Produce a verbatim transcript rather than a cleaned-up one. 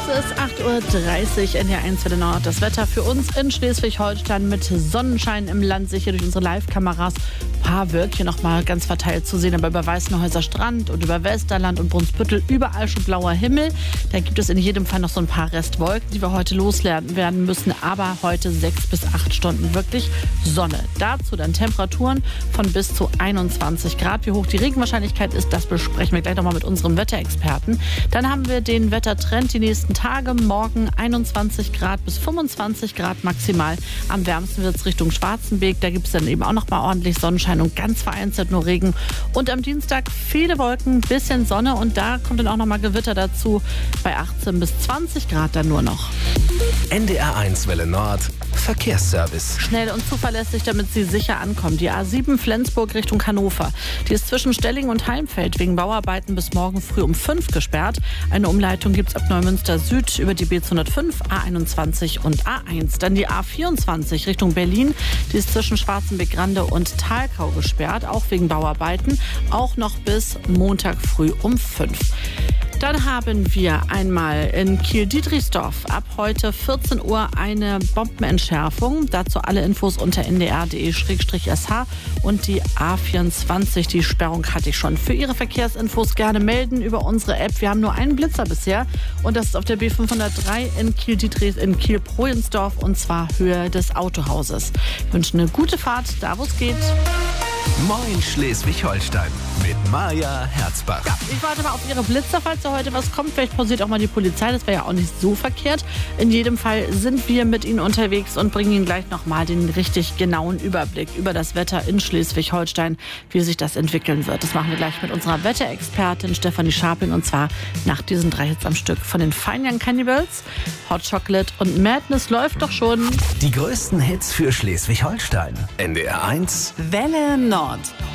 ist acht Uhr dreißig, N D R eins für den Nord. Das Wetter für uns in Schleswig-Holstein mit Sonnenschein im Land, sicher durch unsere Live-Kameras. Ein paar Wölkchen noch mal ganz verteilt zu sehen, aber über Weißenhäuser Strand und über Westerland und Brunsbüttel überall schon blauer Himmel. Da gibt es in jedem Fall noch so ein paar Restwolken, die wir heute loswerden werden müssen. Aber heute sechs bis acht Stunden wirklich Sonne. Dazu dann Temperaturen von bis zu einundzwanzig Grad. Wie hoch die Regenwahrscheinlichkeit ist, das besprechen wir gleich noch mal mit unserem Wetterexperten. Dann haben wir den Wettertrend die nächsten Tage. Morgen einundzwanzig Grad bis fünfundzwanzig Grad maximal. Am wärmsten wird es Richtung Schwarzenberg. Da gibt es dann eben auch noch mal ordentlich Sonnenschein und ganz vereinzelt nur Regen. Und am Dienstag viele Wolken, bisschen Sonne und da kommt dann auch noch mal Gewitter dazu. Bei achtzehn bis zwanzig Grad dann nur noch. N D R eins Welle Nord Verkehrsservice. Schnell und zuverlässig, damit Sie sicher ankommen. Die A sieben Flensburg Richtung Hannover. Die ist zwischen Stelling und Heimfeld wegen Bauarbeiten bis morgen früh um fünf gesperrt. Eine Umleitung gibt es ab Neumünster Süd über die B zweihundertfünf, A einundzwanzig und A eins. Dann die A vierundzwanzig Richtung Berlin. Die ist zwischen Schwarzenberg-Grande und Thalkau gesperrt, auch wegen Bauarbeiten. Auch noch bis Montag früh um fünf. Dann haben wir einmal in Kiel-Dietrichsdorf ab heute vierzehn Uhr eine Bombenentschärfung. Dazu alle Infos unter n d r punkt d e slash s h und die A vierundzwanzig. Die Sperrung hatte ich schon. Für Ihre Verkehrsinfos gerne melden über unsere App. Wir haben nur einen Blitzer bisher und das ist auf der B fünfhundertdrei in Kiel-Dietrich, in Kiel-Projensdorf und zwar Höhe des Autohauses. Ich wünsche eine gute Fahrt, da wo es geht. Moin Schleswig-Holstein mit Maja Herzbach. Ja, ich warte mal auf Ihre Blitzer, falls da heute was kommt. Vielleicht pausiert auch mal die Polizei, das wäre ja auch nicht so verkehrt. In jedem Fall sind wir mit Ihnen unterwegs und bringen Ihnen gleich nochmal den richtig genauen Überblick über das Wetter in Schleswig-Holstein, wie sich das entwickeln wird. Das machen wir gleich mit unserer Wetterexpertin Stefanie Scharping und zwar nach diesen drei Hits am Stück von den Fine Young Cannibals. Hot Chocolate und Madness läuft doch schon. Die größten Hits für Schleswig-Holstein. N D R eins Welle Nord.